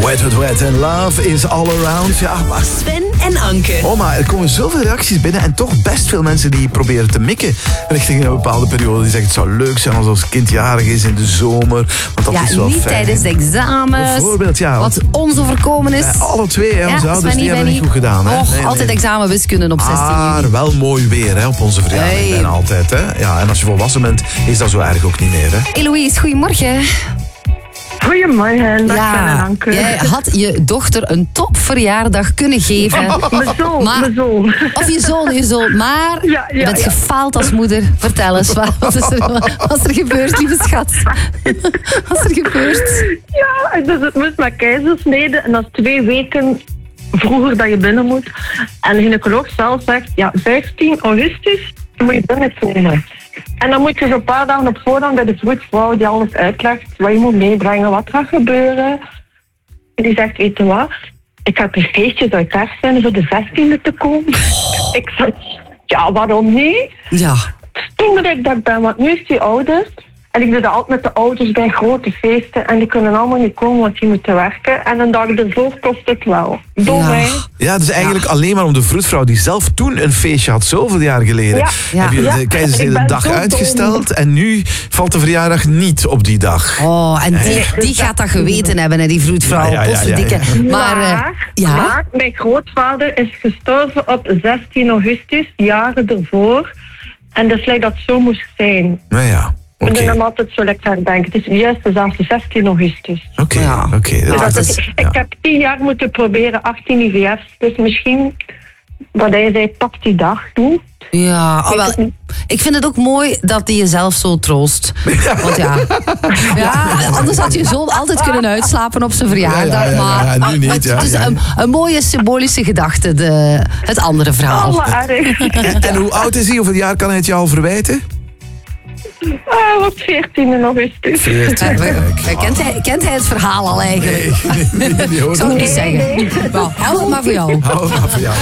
Wet, wet, wet and love is all around. Ja, maar... Sven en Anke. Oh, maar er komen zoveel reacties binnen en toch best veel mensen die proberen te mikken richting een bepaalde periode. Die zeggen het zou leuk zijn als ons kind jarig is in de zomer, want dat is wel niet fijn. tijdens de examens. Bijvoorbeeld, ja. Wat ons overkomen is. Alle twee, hè, onze ouders, die hebben het niet goed gedaan. Hè? Och, altijd examen wiskunde op 16 juli. Maar wel mooi weer, hè, op onze verjaardag. Hey. Bijna altijd, hè. Ja, en als je volwassen bent, is dat zo erg ook niet meer, hè. Eloïse, goedemorgen. Goedemorgen, dag Sven en Anke. Jij had je dochter een topverjaardag kunnen geven. Mijn zoon, Maar- mijn zoon. Of je zoon. Maar Ja, je bent ja. gefaald als moeder. Vertel eens, wat is er gebeurd, lieve schat? Wat is er gebeurd? Ja, dus het moest met keizersnede en dat is 2 weken vroeger dat je binnen moet. En de gynaecoloog zelf zegt, ja, 15 augustus moet je binnenkomen. En dan moet je zo'n paar dagen op voorhand bij de vroedvrouw die alles uitlegt wat je moet meebrengen, wat gaat gebeuren. En die zegt, weet je wat, ik heb een feestje uit zijn voor de 16e te komen. Ik zeg, ja, waarom niet? Ja. Toen ben ik dat ben, want nu is die ouder. En ik doe dat altijd met de ouders bij grote feesten. En die kunnen allemaal niet komen, want die moeten werken. En een dag ervoor kost het wel. Door Ja. mij. Ja, het is eigenlijk alleen maar om de vroedvrouw die zelf toen een feestje had, zoveel jaar geleden. Ja. Heb je Ja. de keizersnede Ik ben dag zo uitgesteld en nu valt de verjaardag niet op die dag. Oh, en die gaat dat geweten hebben, hè, die vroedvrouw. Ja. Potverdikke. Maar, ja? Maar mijn grootvader is gestorven op 16 augustus, jaren ervoor. En dus lijkt dat zo moest zijn. Nou ja, Ik oké. ben hem altijd zo lekker denken. Het is juist dezelfde 16 augustus. Oké. Ja. Dat dat is- is- ja. Ik heb 10 jaar moeten proberen, 18 IVF's. Dus misschien, wat hij zei, pak die dag toe. Ja, oh, Weet wel, het niet. ik vind het ook mooi dat hij jezelf zo troost. Want ja, anders had je zoon altijd kunnen uitslapen op zijn verjaardag. Ja, nu niet, het ja, is ja. een mooie symbolische gedachte, het andere verhaal. Alle erg. En hoe oud is hij? Hoeveel jaar kan hij het je al verwijten? Op 14 augustus. 14. Kent hij het verhaal al eigenlijk? Die Ik hoort zou het het. niet zeggen. Nou, hou het maar voor jou. Hou maar voor jou.